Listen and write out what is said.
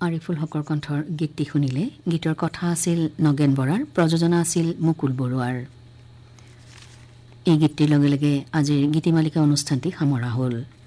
আৰিফুল হকৰ কণ্ঠৰ গীতটি শুনিলে। গীতৰ কথা আছিল নগেন বৰাৰ, প্ৰযোজনা আছিল মুকুল বৰুৱাৰ। এই গীতটিৰ লগে লগে আজিৰ গীতিমালিকা অনুষ্ঠানটি সামৰা হ'ল।